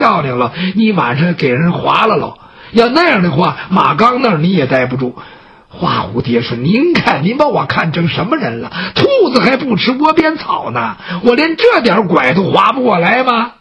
漂亮了，你晚上给人划了喽。要那样的话，马刚那儿你也待不住。花蝴蝶说：“您看，您把我看成什么人了？兔子还不吃窝边草呢，我连这点拐都划不过来吗？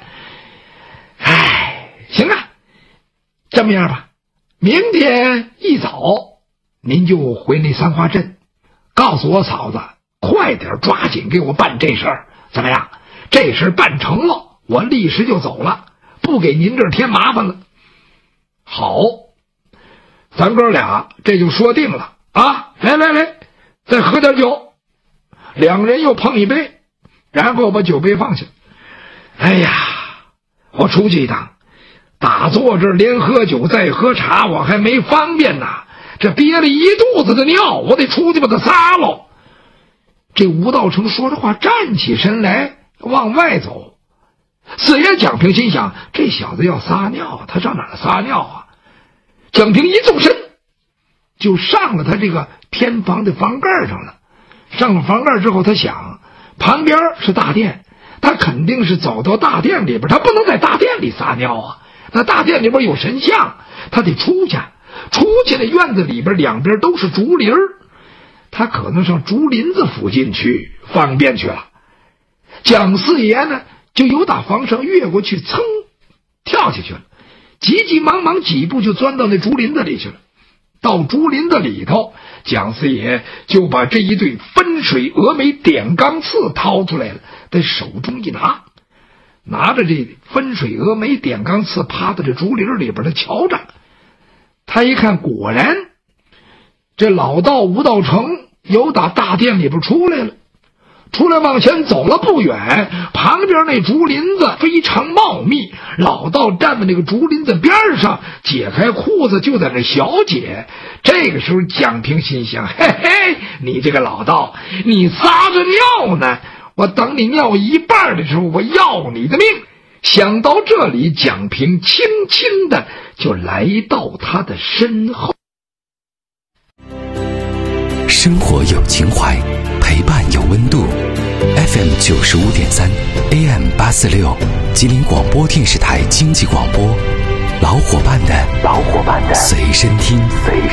行啊，这么样吧，明天一早您就回那三花镇，告诉我嫂子，快点抓紧给我办这事儿，怎么样？这事办成了，我立时就走了，不给您这儿添麻烦了。”好，咱哥俩这就说定了啊！来，再喝点酒。两人又碰一杯，然后把酒杯放下。哎呀，我出去一趟，打坐这儿连喝酒再喝茶，我还没方便呢。这憋了一肚子的尿，我得出去把它撒喽。这吴道成说着话，站起身来往外走。四爷蒋平心想，这小子要撒尿，他上哪儿撒尿啊？蒋平一纵身就上了他这个偏房的房盖上了。上了房盖之后，他想旁边是大殿，他肯定是走到大殿里边，他不能在大殿里撒尿啊。那大殿里边有神像，他得出去的院子里边两边都是竹林，他可能上竹林子附近去方便去了。蒋四爷呢就由打房上越过去，噌跳下去了，急急忙忙几步就钻到那竹林子里去了。到竹林子里头，蒋四爷就把这一对分水峨眉点钢刺掏出来了，在手中一拿着这分水峨眉点钢刺趴在这竹林里边的瞧着。他一看，果然这老道吴道成由打大殿里边出来了，往前走了不远，旁边那竹林子非常茂密，老道站在那个竹林子边上，解开裤子就在那小解。这个时候蒋平心想，嘿嘿，你这个老道，你撒着尿呢，我等你尿一半的时候，我要你的命。想到这里，蒋平轻轻的就来到他的身后。 生活有情怀，陪伴有温度。FM 95.3 AM 846，吉林广播电视台经济广播，老伙伴的随身听。